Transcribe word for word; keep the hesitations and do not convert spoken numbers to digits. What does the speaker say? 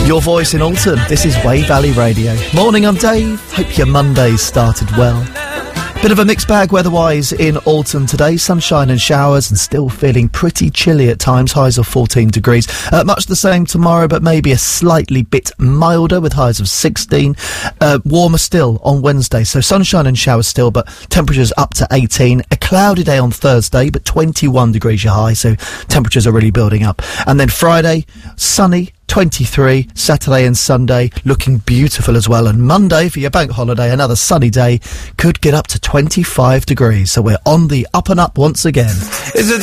Your voice in Alton. This is Wave Valley Radio. Morning, I'm Dave. Hope your Monday's started well. Bit of a mixed bag weather-wise in Alton today. Sunshine and showers and still feeling pretty chilly at times. Highs of fourteen degrees. Uh, much the same tomorrow, but maybe a slightly bit milder with highs of sixteen. Uh, warmer still on Wednesday. So sunshine and showers still, but temperatures up to eighteen. A cloudy day on Thursday, but twenty-one degrees your high. So temperatures are really building up. And then Friday, sunny, twenty-three, Saturday and Sunday looking beautiful as well, and Monday for your bank holiday, another sunny day, could get up to twenty-five degrees, so we're on the up and up once again. Is it